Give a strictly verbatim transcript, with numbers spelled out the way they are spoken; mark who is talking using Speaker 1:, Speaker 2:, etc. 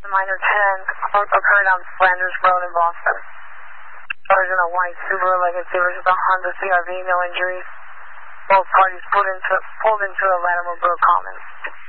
Speaker 1: minor ten occurred on Flanders Road in Boston. Cars in a white Subaru Legacy versus a Honda C R V, no injuries. Both parties pulled into, pulled into a Latimer Brook Commons.